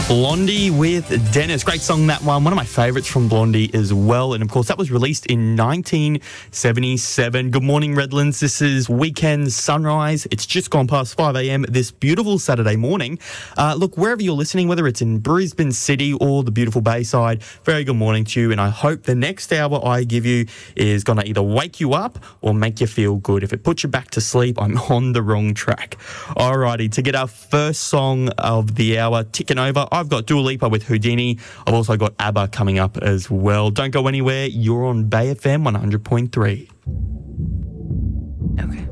Blondie with Dennis. Great song, that one. One of my favourites from Blondie as well. And, of course, that was released in 1977. Good morning, Redlands. This is Weekend Sunrise. It's just gone past 5 a.m. this beautiful Saturday morning. Look, wherever you're listening, whether it's in Brisbane City or the beautiful Bayside, very good morning to you. And I hope the next hour I give you is going to either wake you up or make you feel good. If it puts you back to sleep, I'm on the wrong track. Alrighty, to get our first song of the hour ticking over, I've got Dua Lipa with Houdini. I've also got ABBA coming up as well. Don't go anywhere. You're on Bay FM 100.3. Okay.